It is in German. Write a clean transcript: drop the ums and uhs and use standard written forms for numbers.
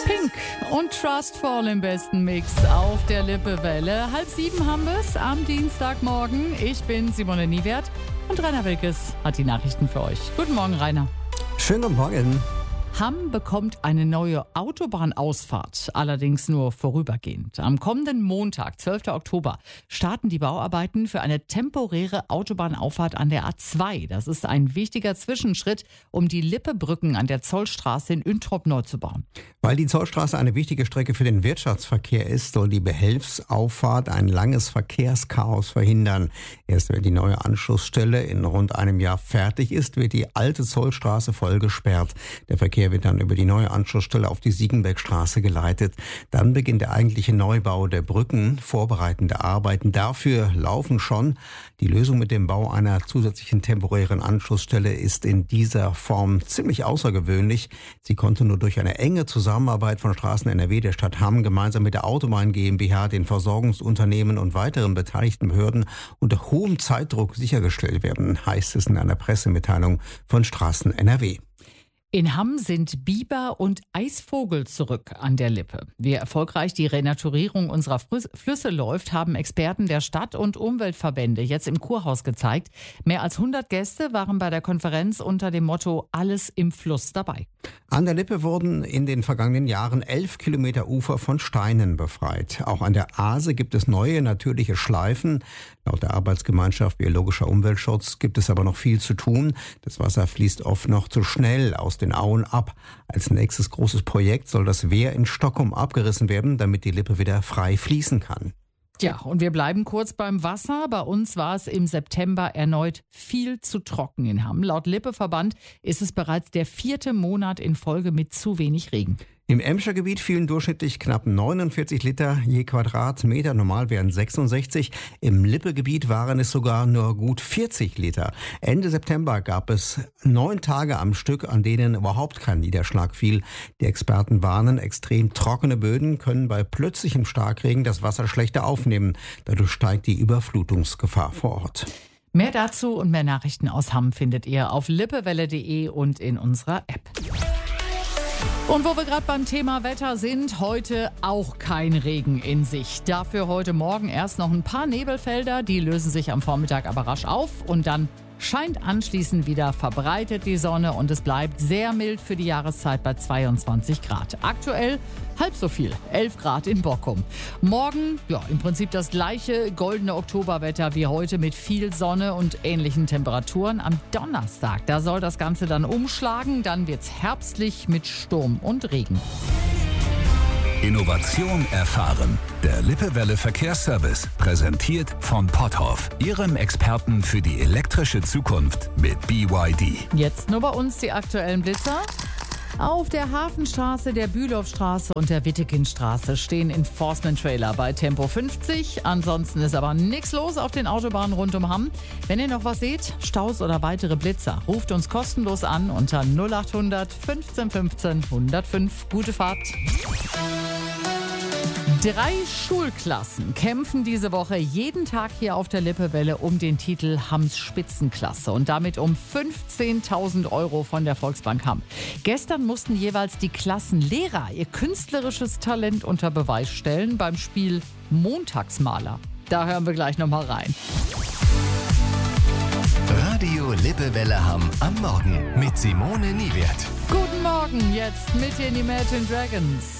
Pink und Trust Fall im besten Mix auf der Lippewelle. 6:30 haben wir es am Dienstagmorgen. Ich bin Simone Niewert und Rainer Wilkes hat die Nachrichten für euch. Guten Morgen, Rainer. Schönen guten Morgen. Hamm bekommt eine neue Autobahnausfahrt, allerdings nur vorübergehend. Am kommenden Montag, 12. Oktober, starten die Bauarbeiten für eine temporäre Autobahnauffahrt an der A2. Das ist ein wichtiger Zwischenschritt, um die Lippebrücken an der Zollstraße in Üntrop neu zu bauen. Weil die Zollstraße eine wichtige Strecke für den Wirtschaftsverkehr ist, soll die Behelfsauffahrt ein langes Verkehrschaos verhindern. Erst wenn die neue Anschlussstelle in rund einem Jahr fertig ist, wird die alte Zollstraße voll gesperrt. Der Verkehr wird dann über die neue Anschlussstelle auf die Siegenbeckstraße geleitet. Dann beginnt der eigentliche Neubau der Brücken. Vorbereitende Arbeiten dafür laufen schon. Die Lösung mit dem Bau einer zusätzlichen temporären Anschlussstelle ist in dieser Form ziemlich außergewöhnlich. Sie konnte nur durch eine enge Zusammenarbeit von Straßen NRW, der Stadt Hamm, gemeinsam mit der Autobahn GmbH, den Versorgungsunternehmen und weiteren beteiligten Behörden unter hohem Zeitdruck sichergestellt werden, heißt es in einer Pressemitteilung von Straßen NRW. In Hamm sind Biber und Eisvogel zurück an der Lippe. Wie erfolgreich die Renaturierung unserer Flüsse läuft, haben Experten der Stadt und Umweltverbände jetzt im Kurhaus gezeigt. Mehr als 100 Gäste waren bei der Konferenz unter dem Motto Alles im Fluss dabei. An der Lippe wurden in den vergangenen Jahren 11 Kilometer Ufer von Steinen befreit. Auch an der Aase gibt es neue natürliche Schleifen. Laut der Arbeitsgemeinschaft Biologischer Umweltschutz gibt es aber noch viel zu tun. Das Wasser fließt oft noch zu schnell aus den Auen ab. Als nächstes großes Projekt soll das Wehr in Stockholm abgerissen werden, damit die Lippe wieder frei fließen kann. Ja, und wir bleiben kurz beim Wasser. Bei uns war es im September erneut viel zu trocken in Hamm. Laut Lippeverband ist es bereits der 4. Monat in Folge mit zu wenig Regen. Im Emscher Gebiet fielen durchschnittlich knapp 49 Liter je Quadratmeter, normal wären 66. Im Lippegebiet waren es sogar nur gut 40 Liter. Ende September gab es 9 Tage am Stück, an denen überhaupt kein Niederschlag fiel. Die Experten warnen, extrem trockene Böden können bei plötzlichem Starkregen das Wasser schlechter aufnehmen. Dadurch steigt die Überflutungsgefahr vor Ort. Mehr dazu und mehr Nachrichten aus Hamm findet ihr auf lippewelle.de und in unserer App. Und wo wir gerade beim Thema Wetter sind, heute auch kein Regen in Sicht. Dafür heute Morgen erst noch ein paar Nebelfelder, die lösen sich am Vormittag aber rasch auf und dann scheint anschließend wieder verbreitet die Sonne und es bleibt sehr mild für die Jahreszeit bei 22 Grad. Aktuell halb so viel, 11 Grad in Bockum. Morgen, ja, im Prinzip das gleiche goldene Oktoberwetter wie heute mit viel Sonne und ähnlichen Temperaturen. Am Donnerstag, da soll das Ganze dann umschlagen, dann wird's herbstlich mit Sturm und Regen. Innovation erfahren. Der Lippewelle Verkehrsservice, präsentiert von Potthoff, Ihrem Experten für die elektrische Zukunft mit BYD. Jetzt nur bei uns die aktuellen Blitzer. Auf der Hafenstraße, der Bülowstraße und der Wittekindstraße stehen Enforcement-Trailer bei Tempo 50. Ansonsten ist aber nichts los auf den Autobahnen rund um Hamm. Wenn ihr noch was seht, Staus oder weitere Blitzer, ruft uns kostenlos an unter 0800 15 15 105. Gute Fahrt. 3 Schulklassen kämpfen diese Woche jeden Tag hier auf der Lippewelle um den Titel Hamms Spitzenklasse und damit um 15.000 € von der Volksbank Hamm. Gestern mussten jeweils die Klassenlehrer ihr künstlerisches Talent unter Beweis stellen beim Spiel Montagsmaler. Da hören wir gleich nochmal rein. Radio Lippewelle Hamm am Morgen mit Simone Niewert. Guten Morgen, jetzt mit den Imagine Dragons.